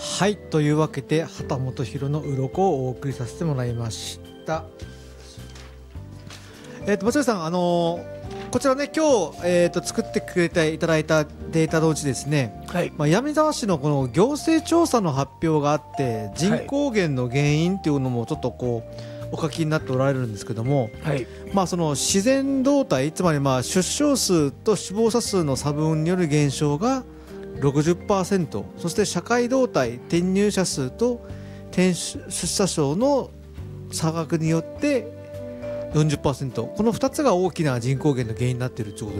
はい、というわけで畑本博の鱗をお送りさせてもらいました。松尾さん、こちらね今日、作ってくれていただいたデータのうちですね、 はい。 闇沢市のこの行政調査の発表があって人口減の原因っていうのもちょっとこうお書きになっておられるんですけども、 はい。 その自然動態、つまり出生数と死亡者数の差分による減少が 60%、 そして社会動態、転入者数と転出者数の差額によって 40%、 この2つが大きな人口減の原因になっているということ